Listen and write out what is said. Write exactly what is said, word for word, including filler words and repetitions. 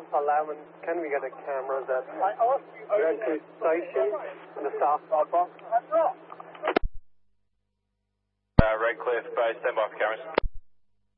eleven, can we get a camera at Redcliffe Station in the south side box? Uh, Redcliffe, base, stand by for cameras.